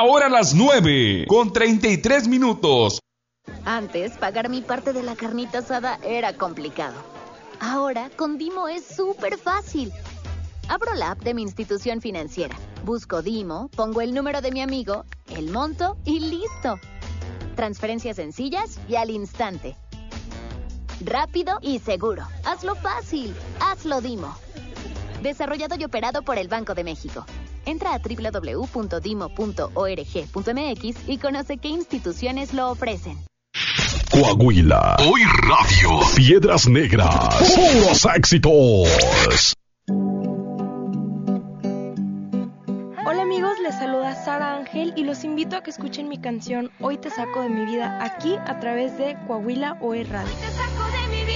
Ahora a las 9:33. Antes, pagar mi parte de la carnita asada era complicado. Ahora, con Dimo es súper fácil. Abro la app de mi institución financiera, busco Dimo, pongo el número de mi amigo, el monto y listo. Transferencias sencillas y al instante. Rápido y seguro. Hazlo fácil. Hazlo Dimo. Desarrollado y operado por el Banco de México. Entra a www.dimo.org.mx y conoce qué instituciones lo ofrecen. Coahuila. Hoy Radio. Piedras Negras. Puros éxitos. Hola amigos, les saluda Sara Ángel y los invito a que escuchen mi canción Hoy te saco de mi vida aquí a través de Coahuila Hoy Radio.